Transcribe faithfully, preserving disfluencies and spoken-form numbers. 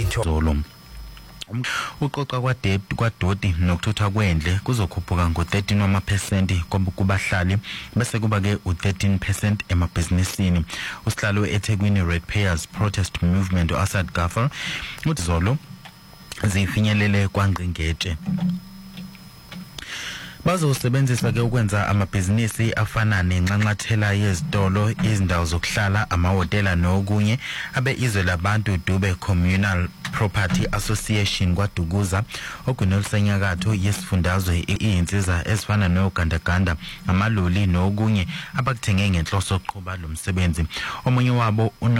Zolo. Uqoqa kwaDebt kwaDoti nokuthuthwa kwendle kuzokhuphuka ngo-thirteen wamaphesenti kubahlali bese kuba ke u-thirteen percent emabhizinisini. Usihlalo eThekwini Ratepayers Protest Movement uAsad Gafar uthi Zolo zifinyelele kwangqingetshe. Bazosebenzisa ke ukwenza amabhizinisi afana nenxanxathela yezitolo, izindawo zokuhlala, amahotela nokunye abe izwe labantu Dube Communal Property Association kwaDukuza okunosenyakatho yesifundazwe izinsiza ezifana nogandaganda, amaloli nokunye abakuthenge ngenhloso yokuqhuba lo msebenzi. Omunye wabo